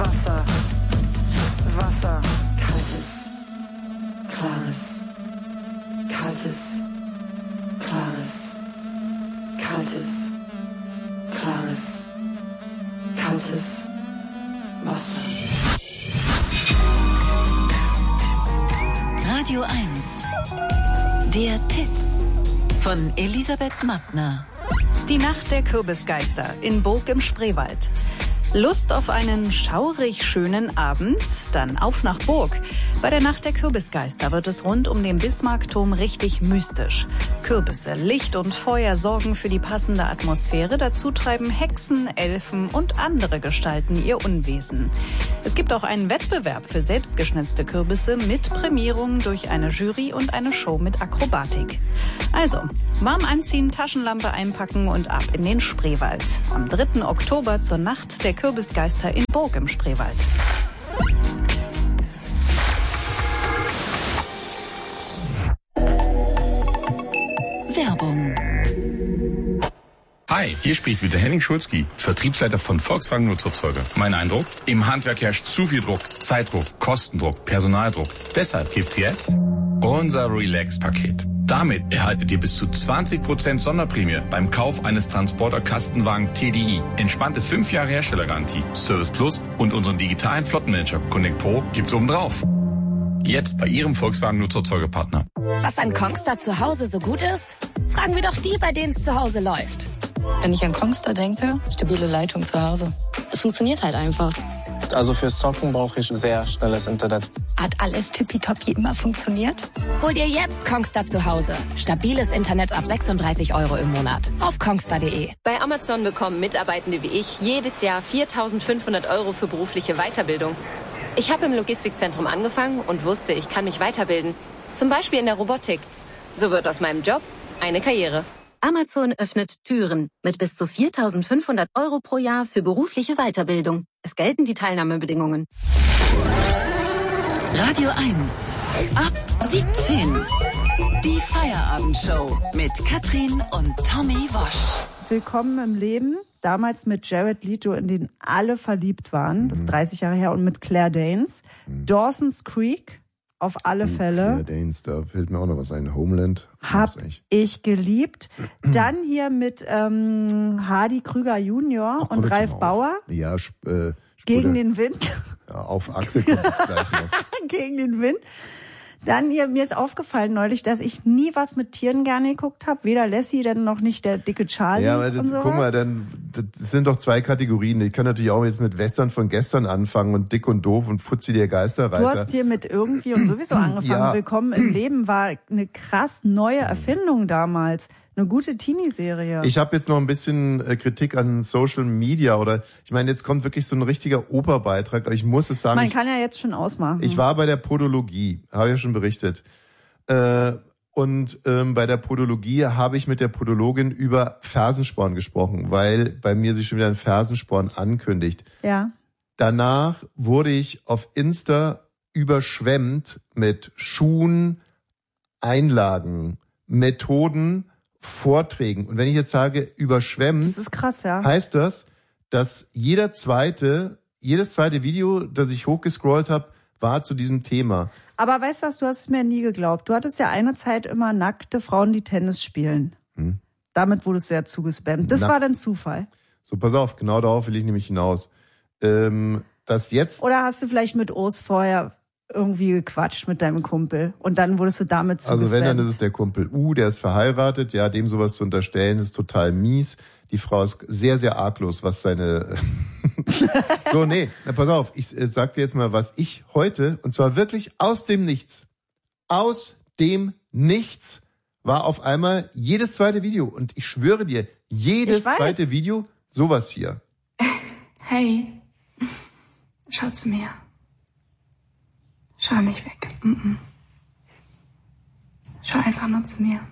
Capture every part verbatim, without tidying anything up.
Wasser, Wasser, kaltes, klares, kaltes, klares, kaltes, klares, kaltes Wasser. Radio eins. Der Tipp von Elisabeth Mattner. Die Nacht der Kürbisgeister in Burg im Spreewald. Lust auf einen schaurig schönen Abend? Dann auf nach Burg. Bei der Nacht der Kürbisgeister wird es rund um den Bismarckturm richtig mystisch. Kürbisse, Licht und Feuer sorgen für die passende Atmosphäre. Dazu treiben Hexen, Elfen und andere Gestalten ihr Unwesen. Es gibt auch einen Wettbewerb für selbstgeschnitzte Kürbisse mit Prämierung durch eine Jury und eine Show mit Akrobatik. Also, warm anziehen, Taschenlampe einpacken und ab in den Spreewald. Am dritten Oktober zur Nacht der Kürbisgeister in Burg im Spreewald. Werbung. Hi, hier spricht wieder Henning Schulzki, Vertriebsleiter von Volkswagen Nutzerzeuger. Mein Eindruck? Im Handwerk herrscht zu viel Druck, Zeitdruck, Kostendruck, Personaldruck. Deshalb gibt's jetzt unser Relax-Paket. Damit erhaltet ihr bis zu zwanzig Prozent Sonderprämie beim Kauf eines Transporter-Kastenwagen T D I. Entspannte fünf Jahre Herstellergarantie, Service Plus und unseren digitalen Flottenmanager Connect Pro gibt's obendrauf. Jetzt bei Ihrem Volkswagen Nutzerzeugerpartner. Was an Kongstar zu Hause so gut ist? Fragen wir doch die, bei denen es zu Hause läuft. Wenn ich an Kongstar denke, stabile Leitung zu Hause. Es funktioniert halt einfach. Also fürs Zocken brauche ich sehr schnelles Internet. Hat alles tippitoppi immer funktioniert? Hol dir jetzt Kongstar zu Hause. Stabiles Internet ab sechsunddreißig Euro im Monat. Auf kongstar punkt de. Bei Amazon bekommen Mitarbeitende wie ich jedes Jahr viertausendfünfhundert Euro für berufliche Weiterbildung. Ich habe im Logistikzentrum angefangen und wusste, ich kann mich weiterbilden. Zum Beispiel in der Robotik. So wird aus meinem Job eine Karriere. Amazon öffnet Türen mit bis zu viertausendfünfhundert Euro pro Jahr für berufliche Weiterbildung. Es gelten die Teilnahmebedingungen. Radio eins. Ab siebzehn. Die Feierabendshow mit Katrin und Tommy Wosch. Willkommen im Leben. Damals mit Jared Leto, in den alle verliebt waren. Das ist dreißig Jahre her. Und mit Claire Danes. Mhm. Dawson's Creek. Auf alle Fälle. Claire Danes, da fällt mir auch noch was ein. Homeland. Hab ich geliebt. Dann hier mit ähm, Hardy Krüger Junior und Ralf Bauer. Ja, äh, Gegen den Wind. Ja, auf Achse kommt es gleich noch. Gegen den Wind. Dann hier, mir ist aufgefallen neulich, dass ich nie was mit Tieren gerne geguckt habe. Weder Lassie, dann noch nicht der dicke Charlie. Ja, aber und das, guck mal, dann, das sind doch zwei Kategorien. Ich kann natürlich auch jetzt mit Western von gestern anfangen und Dick und Doof und Fuzzi der Geisterreiter. Du hast hier mit irgendwie und sowieso angefangen. Ja. Willkommen im Leben war eine krass neue Erfindung damals. Eine gute Teenie-Serie. Ich habe jetzt noch ein bisschen äh, Kritik an Social Media oder ich meine, jetzt kommt wirklich so ein richtiger Operbeitrag. Ich muss es sagen. Man ich, kann ja jetzt schon ausmachen. Ich war bei der Podologie, habe ich ja schon berichtet. Äh, und ähm, bei der Podologie habe ich mit der Podologin über Fersensporn gesprochen, weil bei mir sich schon wieder ein Fersensporn ankündigt. Ja. Danach wurde ich auf Insta überschwemmt mit Schuhen, Einlagen, Methoden, Vorträgen. Und wenn ich jetzt sage überschwemmt, das ist krass, ja. heißt das, dass jeder zweite, jedes zweite Video, das ich hochgescrollt habe, war zu diesem Thema. Aber weißt du was, du hast es mir nie geglaubt. Du hattest ja eine Zeit immer nackte Frauen, die Tennis spielen. Hm. Damit wurdest du ja zugespammt. Das Na, war dann Zufall. So, pass auf, genau darauf will ich nämlich hinaus. Ähm, dass jetzt... Oder hast du vielleicht mit Urs vorher irgendwie gequatscht mit deinem Kumpel und dann wurdest du damit zugespammt? Also wenn, dann ist es der Kumpel U, der ist verheiratet, ja, dem sowas zu unterstellen, ist total mies. Die Frau ist sehr, sehr arglos, was seine... So, nee, na, pass auf, ich äh, sag dir jetzt mal, was ich heute, und zwar wirklich aus dem Nichts, aus dem Nichts war auf einmal jedes zweite Video. Und ich schwöre dir, jedes zweite Video, sowas hier. Hey, schau zu mir. Schau nicht weg. Mm-mm. Schau einfach nur zu mir.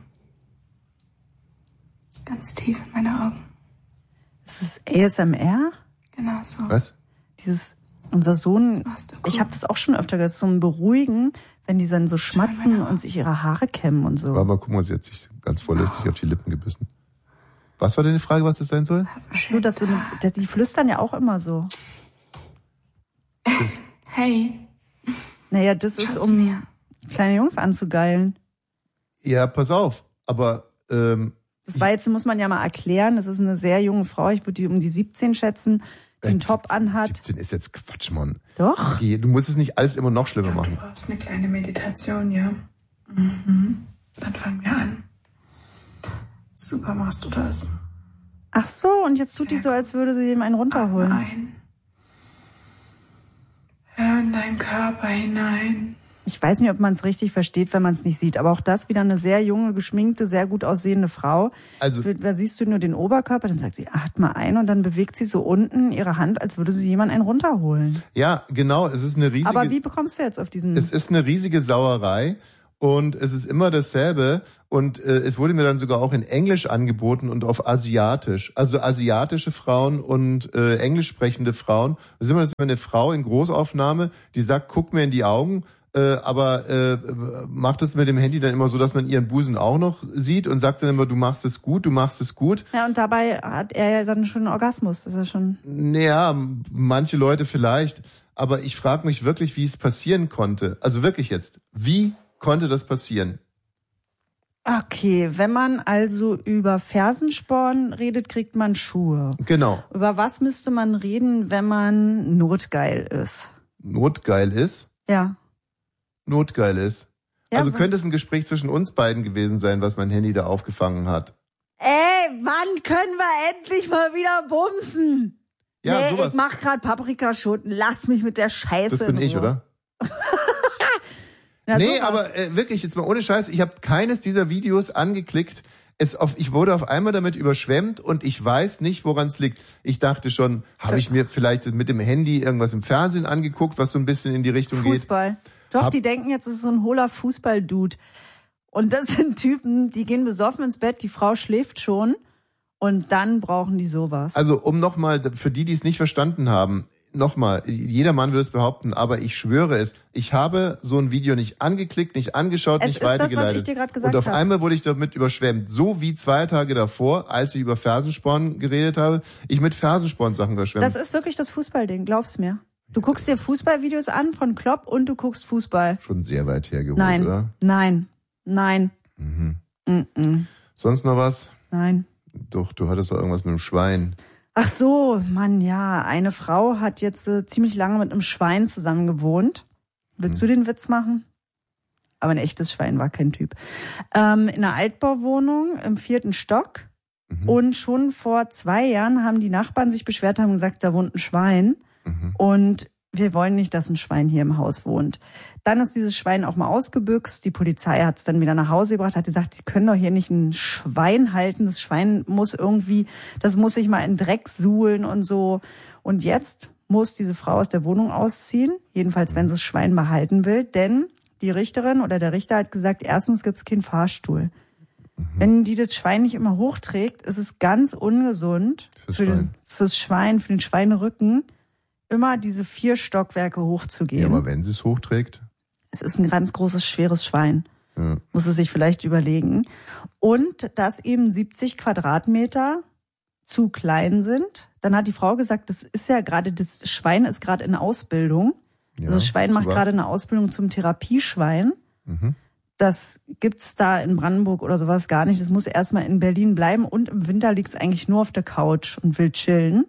Ganz tief in meine Augen. Ist das A S M R? Genau so. Was? Dieses, unser Sohn, ich habe das auch schon öfter gehört, so ein Beruhigen, wenn die dann so schmatzen und sich ihre Haare kämmen und so. Warte mal, guck mal, sie hat sich ganz vorlästig oh. auf die Lippen gebissen. Was war deine Frage, was das sein soll? Ach so, dass so eine, dass die flüstern ja auch immer so. Tschüss. Hey. Naja, das ist, um kleine Jungs anzugeilen. Ja, pass auf. Aber ähm, das war jetzt, muss man ja mal erklären, das ist eine sehr junge Frau, ich würde die um die siebzehn schätzen, die einen Top anhat. siebzehn ist jetzt Quatsch, Mann. Doch. Okay, du musst es nicht alles immer noch schlimmer Ja, machen. Du brauchst eine kleine Meditation, ja. Mhm. Dann fangen wir an. Super machst du das. Ach so, und jetzt tut die so, als würde sie ihm einen runterholen. Atme ein. Hör in deinen Körper hinein. Ich weiß nicht, ob man es richtig versteht, wenn man es nicht sieht, aber auch das wieder eine sehr junge, geschminkte, sehr gut aussehende Frau. Also, da siehst du nur den Oberkörper, dann sagt sie, atme ein und dann bewegt sie so unten ihre Hand, als würde sie jemand einen runterholen. Ja, genau, es ist eine riesige... Aber wie bekommst du jetzt auf diesen... Es ist eine riesige Sauerei und es ist immer dasselbe und äh, es wurde mir dann sogar auch in Englisch angeboten und auf Asiatisch. Also asiatische Frauen und äh, englisch sprechende Frauen. Das ist immer, das ist immer eine Frau in Großaufnahme, die sagt, guck mir in die Augen, Äh, aber äh, macht es mit dem Handy dann immer so, dass man ihren Busen auch noch sieht und sagt dann immer, du machst es gut, du machst es gut. Ja, und dabei hat er ja dann schon einen Orgasmus, das ist ja schon... Naja, manche Leute vielleicht, aber ich frage mich wirklich, wie es passieren konnte. Also wirklich jetzt, wie konnte das passieren? Okay, wenn man also über Fersensporn redet, kriegt man Schuhe. Genau. Über was müsste man reden, wenn man notgeil ist? Notgeil ist? Ja. Notgeil ist. Ja, also könnte es ein Gespräch zwischen uns beiden gewesen sein, was mein Handy da aufgefangen hat. Ey, wann können wir endlich mal wieder bumsen? Ja, nee, sowas. Ich mach grad Paprikaschoten, lass mich mit der Scheiße Das bin in ich, Ruhe. oder? Na, nee, sowas. aber äh, wirklich, jetzt mal ohne Scheiß, ich habe keines dieser Videos angeklickt. Es auf, ich wurde auf einmal damit überschwemmt und ich weiß nicht, woran es liegt. Ich dachte schon, habe ich mir vielleicht mit dem Handy irgendwas im Fernsehen angeguckt, was so ein bisschen in die Richtung geht. Fußball. Doch, Hab- die denken jetzt, es ist so ein hohler Fußball-Dude. Und das sind Typen, die gehen besoffen ins Bett, die Frau schläft schon und dann brauchen die sowas. Also um nochmal, für die, die es nicht verstanden haben, nochmal, jeder Mann würde es behaupten, aber ich schwöre es, ich habe so ein Video nicht angeklickt, nicht angeschaut, Es nicht ist das, was weitergeleitet. ich dir gerade gesagt und auf habe. einmal wurde ich damit überschwemmt. So wie zwei Tage davor, als ich über Fersensporn geredet habe, ich mit Fersensporn-Sachen überschwemmt. Das ist wirklich das Fußballding, glaub's mir. Du guckst dir Fußballvideos an von Klopp und du guckst Fußball. Schon sehr weit hergeholt, Nein, oder? nein, nein, Mhm. mm-mm, Sonst noch was? nein. Doch, du hattest doch irgendwas mit dem Schwein. Ach so, Mann, ja. Eine Frau hat jetzt äh, ziemlich lange mit einem Schwein zusammen gewohnt. Willst Hm. du den Witz machen? Aber ein echtes Schwein war kein Typ. Ähm, in einer Altbauwohnung im vierten Stock. Mhm. Und schon vor zwei Jahren haben die Nachbarn sich beschwert, haben gesagt, da wohnt ein Schwein. Mhm. Und wir wollen nicht, dass ein Schwein hier im Haus wohnt. Dann ist dieses Schwein auch mal ausgebüxt. Die Polizei hat es dann wieder nach Hause gebracht, hat gesagt, die können doch hier nicht ein Schwein halten. Das Schwein muss irgendwie, das muss sich mal in Dreck suhlen und so. Und jetzt muss diese Frau aus der Wohnung ausziehen, jedenfalls wenn sie das Schwein behalten will. Denn die Richterin oder der Richter hat gesagt, erstens gibt es keinen Fahrstuhl. Mhm. Wenn die das Schwein nicht immer hochträgt, ist es ganz ungesund Fürs für Schwein. den, fürs Schwein, für den Schweinerücken, immer diese vier Stockwerke hochzugehen. Ja, aber wenn sie es hochträgt? Es ist ein ganz großes, schweres Schwein. Ja. Muss es sich vielleicht überlegen. Und dass eben siebzig Quadratmeter zu klein sind. Dann hat die Frau gesagt, das ist ja gerade, das Schwein ist gerade in Ausbildung. Ja, Also das Schwein zu macht was? gerade eine Ausbildung zum Therapieschwein. Mhm. Das gibt's da in Brandenburg oder sowas gar nicht. Das muss erstmal in Berlin bleiben und im Winter liegt's eigentlich nur auf der Couch und will chillen.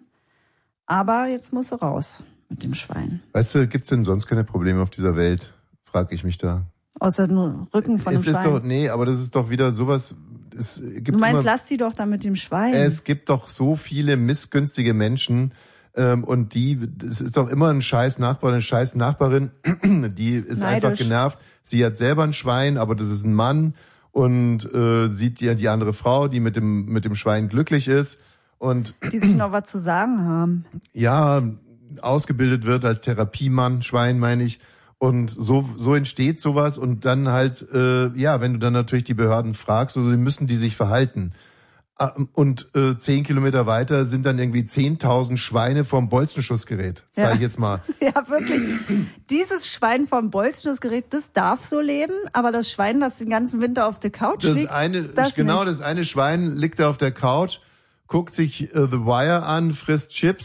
Aber jetzt muss sie raus mit dem Schwein. Weißt du, gibt's denn sonst keine Probleme auf dieser Welt? Frag ich mich da. Außer nur Rücken von es dem ist Schwein. doch, nee, aber das ist doch wieder sowas, es gibt Du meinst, immer, lass sie doch da mit dem Schwein. es gibt doch so viele missgünstige Menschen, ähm, und die, es ist doch immer ein scheiß Nachbar, eine scheiß Nachbarin, die ist Neidisch. einfach genervt. Sie hat selber ein Schwein, aber das ist ein Mann und äh, sieht die, die andere Frau, die mit dem, mit dem Schwein glücklich ist und die sich noch was zu sagen haben. ja, ausgebildet wird als Therapiemann, Schwein meine ich. Und so so entsteht sowas und dann halt, äh, ja, wenn du dann natürlich die Behörden fragst, also müssen die sich verhalten. Ah, Und äh, zehn Kilometer weiter sind dann irgendwie zehntausend Schweine vorm Bolzenschussgerät, sag Ja. ich jetzt mal. Ja, wirklich. Dieses Schwein vom Bolzenschussgerät, das darf so leben, aber das Schwein, das den ganzen Winter auf der Couch Das liegt, eine, das genau, nicht. das eine Schwein liegt da auf der Couch, guckt sich äh, The Wire an, frisst Chips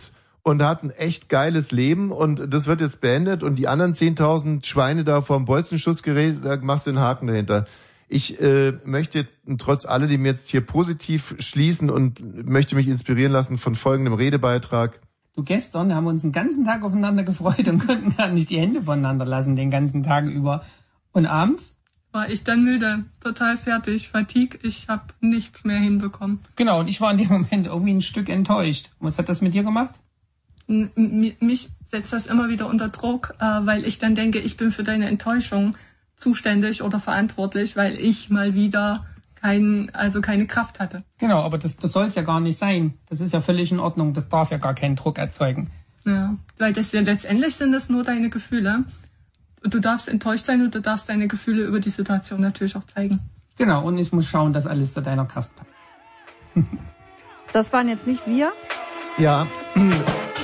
und hat ein echt geiles Leben und das wird jetzt beendet und die anderen zehntausend Schweine da vorm Bolzenschussgerät, da machst du den Haken dahinter. Ich äh, möchte trotz alledem jetzt hier positiv schließen und möchte mich inspirieren lassen von folgendem Redebeitrag. Du, gestern haben wir uns den ganzen Tag aufeinander gefreut und konnten gar nicht die Hände voneinander lassen den ganzen Tag über. Und abends? War ich dann müde, total fertig, Fatigue, ich habe nichts mehr hinbekommen. Genau, und ich war in dem Moment irgendwie ein Stück enttäuscht. Was hat das mit dir gemacht? N- mich setzt das immer wieder unter Druck, äh, weil ich dann denke, ich bin für deine Enttäuschung zuständig oder verantwortlich, weil ich mal wieder kein, also keine Kraft hatte. Genau, aber das, das soll es ja gar nicht sein. Das ist ja völlig in Ordnung. Das darf ja gar keinen Druck erzeugen. Ja, weil das ja letztendlich sind das nur deine Gefühle. Du darfst enttäuscht sein und du darfst deine Gefühle über die Situation natürlich auch zeigen. Genau, und ich muss schauen, dass alles zu deiner Kraft passt. Das waren jetzt nicht wir? Ja,